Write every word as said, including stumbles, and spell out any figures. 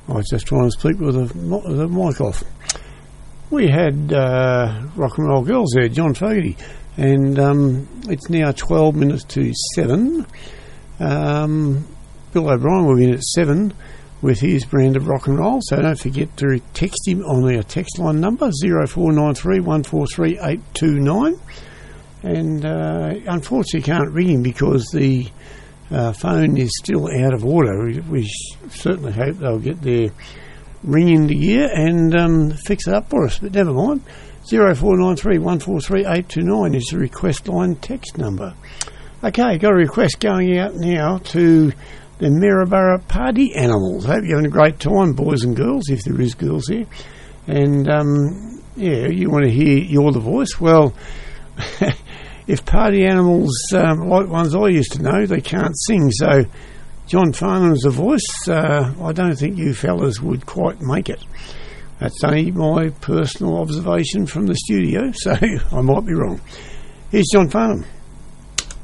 I was just trying to speak with the, with the mic off. We had uh, Rock and Roll Girls there, John Fogarty, and um, it's now twelve minutes to seven. Um, Bill O'Brien will be in at seven with his brand of rock and roll, so don't forget to text him on our text line number zero four nine three, one four three, eight two nine. And uh, unfortunately can't ring him because the uh, phone is still out of order. We, we certainly hope they'll get their ring into gear and um, fix it up for us, but never mind. zero four nine three, one four three, eight two nine is the request line text number. Okay, got a request going out now to the Maryborough Party Animals. Hope you're having a great time, boys and girls, if there is girls here. And, um, yeah, you want to hear You're the Voice? Well, if Party Animals, um, like ones I used to know, they can't sing, so John Farnham's the voice. Uh, I don't think you fellas would quite make it. That's only my personal observation from the studio, so I might be wrong. Here's John Farnham.